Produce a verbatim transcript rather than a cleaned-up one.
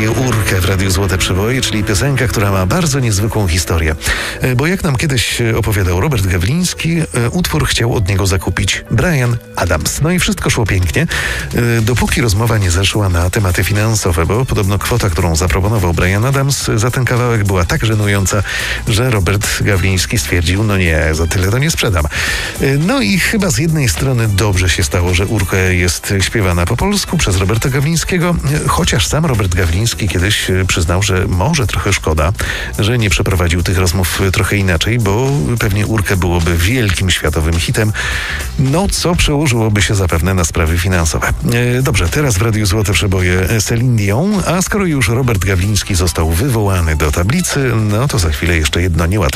i Urkę w Radiu Złote Przeboje, czyli piosenka, która ma bardzo niezwykłą historię. Bo jak nam kiedyś opowiadał Robert Gawliński, utwór chciał od niego zakupić Bryan Adams. No i wszystko szło pięknie, dopóki rozmowa nie zeszła na tematy finansowe, bo podobno kwota, którą zaproponował Bryan Adams za ten kawałek była tak żenująca, że Robert Gawliński stwierdził, no nie, za tyle to nie sprzedam. No i chyba z jednej strony dobrze się stało, że Urka jest śpiewana po polsku przez Roberta Gawlińskiego, chociaż sam Robert Gawliński kiedyś przyznał, że może trochę szkoda, że nie przeprowadził tych rozmów trochę inaczej, bo pewnie Urkę byłoby wielkim światowym hitem, no co przełożyłoby się zapewne na sprawy finansowe. Dobrze, teraz w Radiu Złote Przeboje Celine Dion, a skoro już Robert Gawliński został wywołany do tablicy, no to za chwilę jeszcze jedno niełatwe